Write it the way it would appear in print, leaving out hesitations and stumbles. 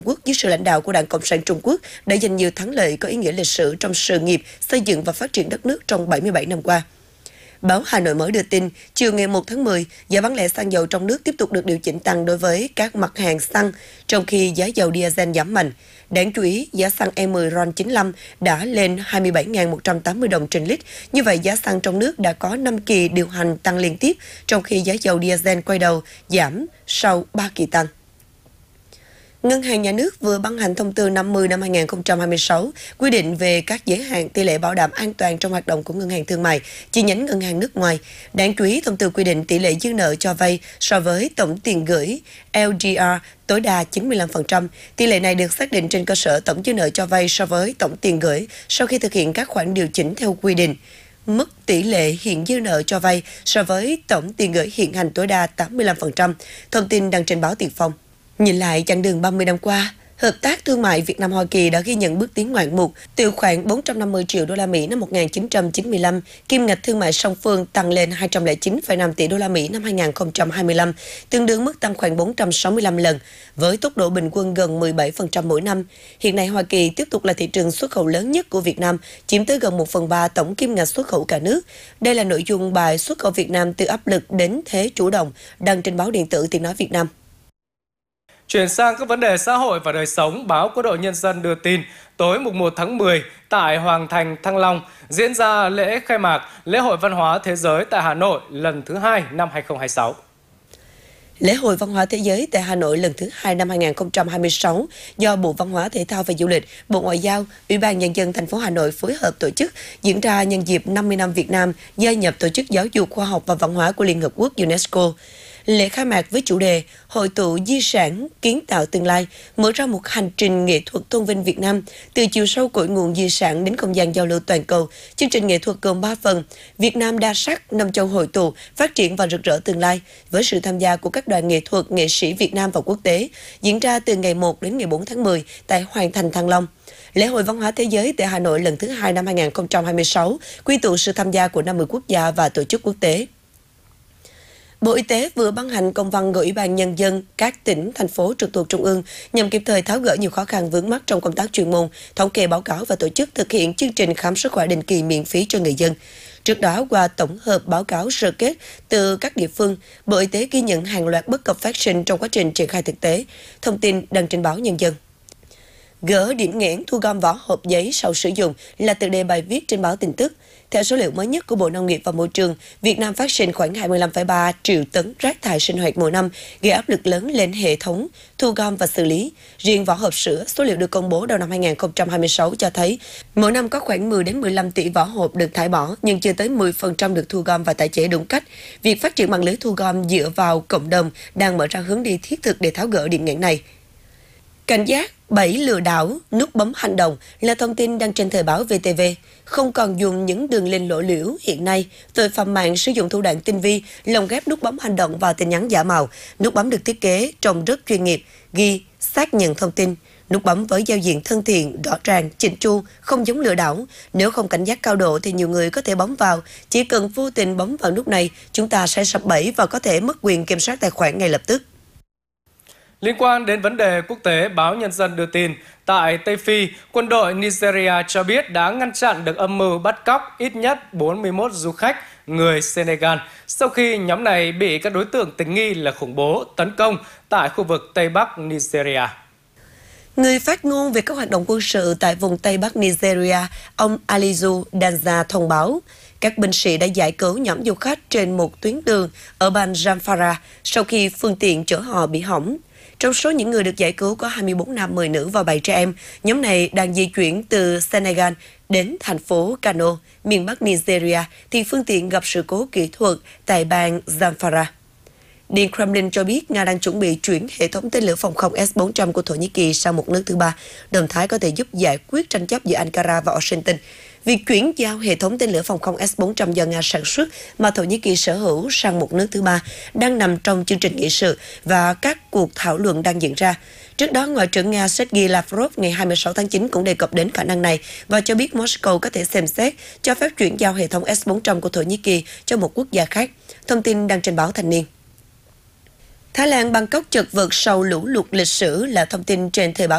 Quốc dưới sự lãnh đạo của Đảng Cộng sản Trung Quốc đã giành nhiều thắng lợi có ý nghĩa lịch sử trong sự nghiệp xây dựng và phát triển đất nước trong 77 năm qua. Báo Hà Nội mới đưa tin, chiều ngày 1 tháng 10, giá bán lẻ xăng dầu trong nước tiếp tục được điều chỉnh tăng đối với các mặt hàng xăng, trong khi giá dầu diesel giảm mạnh. Đáng chú ý, giá xăng E10 RON95 đã lên 27.180 đồng trên lít. Như vậy, giá xăng trong nước đã có 5 kỳ điều hành tăng liên tiếp, trong khi giá dầu diesel quay đầu giảm sau 3 kỳ tăng. Ngân hàng Nhà nước vừa ban hành thông tư 50 năm 2026 quy định về các giới hạn tỷ lệ bảo đảm an toàn trong hoạt động của ngân hàng thương mại, chi nhánh ngân hàng nước ngoài. Đáng chú ý, thông tư quy định tỷ lệ dư nợ cho vay so với tổng tiền gửi LDR tối đa 95%. Tỷ lệ này được xác định trên cơ sở tổng dư nợ cho vay so với tổng tiền gửi sau khi thực hiện các khoản điều chỉnh theo quy định. Mức tỷ lệ hiện dư nợ cho vay so với tổng tiền gửi hiện hành tối đa 85%. Thông tin đăng trên báo Tiền Phong. Nhìn lại chặng đường 30 năm qua, hợp tác thương mại Việt Nam-Hoa Kỳ đã ghi nhận bước tiến ngoạn mục từ khoảng 450 triệu đô la Mỹ năm 1995, kim ngạch thương mại song phương tăng lên 209,5 tỷ đô la Mỹ năm 2025, tương đương mức tăng khoảng 465 lần, với tốc độ bình quân gần 17% mỗi năm. Hiện nay, Hoa Kỳ tiếp tục là thị trường xuất khẩu lớn nhất của Việt Nam, chiếm tới gần 1/3 tổng kim ngạch xuất khẩu cả nước. Đây là nội dung bài Xuất khẩu Việt Nam từ áp lực đến thế chủ động, đăng trên báo điện tử Tiếng nói Việt Nam. Chuyển sang các vấn đề xã hội và đời sống, báo Quân đội Nhân dân đưa tin, tối mùng 1 tháng 10, tại Hoàng Thành, Thăng Long, diễn ra lễ khai mạc Lễ hội Văn hóa Thế giới tại Hà Nội lần thứ 2 năm 2026. Lễ hội Văn hóa Thế giới tại Hà Nội lần thứ 2 năm 2026 do Bộ Văn hóa Thể thao và Du lịch, Bộ Ngoại giao, Ủy ban Nhân dân thành phố Hà Nội phối hợp tổ chức, diễn ra nhân dịp 50 năm Việt Nam gia nhập Tổ chức Giáo dục Khoa học và Văn hóa của Liên Hợp Quốc UNESCO. Lễ khai mạc với chủ đề Hội tụ di sản kiến tạo tương lai mở ra một hành trình nghệ thuật tôn vinh Việt Nam từ chiều sâu cội nguồn di sản đến không gian giao lưu toàn cầu. Chương trình nghệ thuật gồm 3 phần: Việt Nam đa sắc, năm châu hội tụ, phát triển và rực rỡ tương lai, với sự tham gia của các đoàn nghệ thuật, nghệ sĩ Việt Nam và quốc tế, diễn ra từ ngày 1 đến ngày 4 tháng 10 tại Hoàng Thành, Thăng Long. Lễ hội Văn hóa Thế giới tại Hà Nội lần thứ 2 năm 2026 quy tụ sự tham gia của 50 quốc gia và tổ chức quốc tế. Bộ Y tế vừa ban hành công văn gửi Ủy ban Nhân dân các tỉnh, thành phố trực thuộc Trung ương nhằm kịp thời tháo gỡ nhiều khó khăn vướng mắc trong công tác chuyên môn, thống kê báo cáo và tổ chức thực hiện chương trình khám sức khỏe định kỳ miễn phí cho người dân. Trước đó, qua tổng hợp báo cáo sơ kết từ các địa phương, Bộ Y tế ghi nhận hàng loạt bất cập phát sinh trong quá trình triển khai thực tế. Thông tin đăng trên báo Nhân dân. Gỡ điểm nghẽn thu gom vỏ hộp giấy sau sử dụng là tựa đề bài viết trên báo Tin tức. Theo số liệu mới nhất của Bộ Nông nghiệp và Môi trường, Việt Nam phát sinh khoảng 25,3 triệu tấn rác thải sinh hoạt mỗi năm, gây áp lực lớn lên hệ thống thu gom và xử lý. Riêng vỏ hộp sữa, số liệu được công bố đầu năm 2026 cho thấy mỗi năm có khoảng 10 đến 15 tỷ vỏ hộp được thải bỏ, nhưng chưa tới 10% được thu gom và tái chế đúng cách. Việc phát triển mạng lưới thu gom dựa vào cộng đồng đang mở ra hướng đi thiết thực để tháo gỡ điểm nghẽn này. Cảnh giác, bẫy lừa đảo, nút bấm hành động là thông tin đăng trên thời báo VTV. Không còn dùng những đường link lộ liễu, hiện nay, tội phạm mạng sử dụng thủ đoạn tinh vi, lồng ghép nút bấm hành động vào tin nhắn giả mạo. Nút bấm được thiết kế trông rất chuyên nghiệp, ghi xác nhận thông tin. Nút bấm với giao diện thân thiện, rõ ràng, chỉnh chu, không giống lừa đảo. Nếu không cảnh giác cao độ thì nhiều người có thể bấm vào. Chỉ cần vô tình bấm vào nút này, chúng ta sẽ sập bẫy và có thể mất quyền kiểm soát tài khoản ngay lập tức. Liên quan đến vấn đề quốc tế, báo Nhân dân đưa tin, tại Tây Phi, quân đội Nigeria cho biết đã ngăn chặn được âm mưu bắt cóc ít nhất 41 du khách người Senegal sau khi nhóm này bị các đối tượng tình nghi là khủng bố tấn công tại khu vực Tây Bắc Nigeria. Người phát ngôn về các hoạt động quân sự tại vùng Tây Bắc Nigeria, ông Aliyu Danza thông báo, các binh sĩ đã giải cứu nhóm du khách trên một tuyến đường ở bang Zamfara sau khi phương tiện chở họ bị hỏng. Trong số những người được giải cứu có 24 nam 10 nữ và 7 trẻ em. Nhóm này đang di chuyển từ Senegal đến thành phố Kano, miền Bắc Nigeria, thì phương tiện gặp sự cố kỹ thuật tại bang Zamfara. Điện Kremlin cho biết Nga đang chuẩn bị chuyển hệ thống tên lửa phòng không S-400 của Thổ Nhĩ Kỳ sang một nước thứ ba. Động thái có thể giúp giải quyết tranh chấp giữa Ankara và Washington. Việc chuyển giao hệ thống tên lửa phòng không S-400 do Nga sản xuất mà Thổ Nhĩ Kỳ sở hữu sang một nước thứ ba đang nằm trong chương trình nghị sự và các cuộc thảo luận đang diễn ra. Trước đó, Ngoại trưởng Nga Sergei Lavrov ngày 26 tháng 9 cũng đề cập đến khả năng này và cho biết Moscow có thể xem xét cho phép chuyển giao hệ thống S-400 của Thổ Nhĩ Kỳ cho một quốc gia khác. Thông tin đăng trên báo Thanh niên. Thái Lan Bangkok chật vật sau lũ lụt lịch sử là thông tin trên thời báo